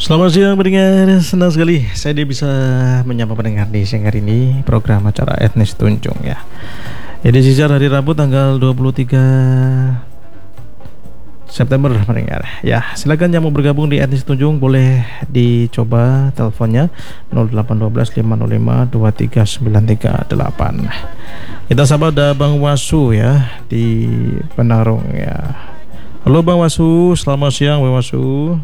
Selamat siang pendengar, senang sekali saya bisa menyapa pendengar di siang hari ini program acara Etnis Tunjung ya. Edisi siar hari Rabu tanggal 23 September pendengar. Ya, silakan yang mau bergabung di Etnis Tunjung boleh dicoba teleponnya 0812 505 23938. Kita sapa ada Bang Wasu ya di Penarung ya. Halo Bang Wasu, selamat siang Bang Wasu.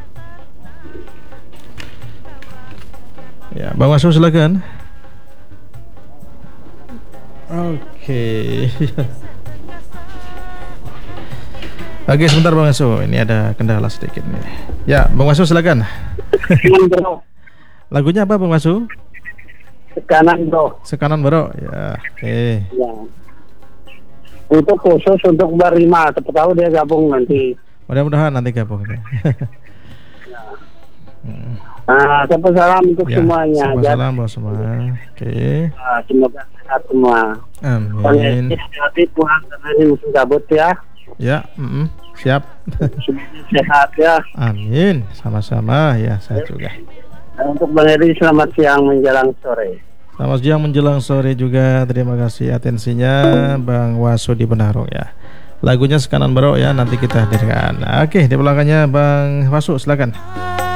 Ya, Bang Wasu silakan. Oke. Oke, sebentar Bang Wasu, ini ada kendala sedikit nih. Ya, Bang Wasu silakan. Lagunya apa Bang Wasu? Sekanan bro. Sekanan bro. Ya, oke. Ya. Untuk khusus untuk Mbak Rima, siapa tahu dia gabung nanti. Mudah-mudahan nanti gabung. Ya. Nah, salam untuk Ya, semuanya. salam buat semua. Oke. Semoga sehat semua. Amin. Nanti pulang dari musim gabut ya. Ya, siap. Semoga sehat ya. Amin. Sama-sama ya, saya juga. Dan untuk Bang Eri, selamat siang menjelang sore. Selamat siang menjelang sore juga. Terima kasih atensinya Bang Wasu di Benarung ya. Lagunya Sekanan Bro ya, nanti kita hadirkan. Oke, di belakangnya Bang Wasu silakan.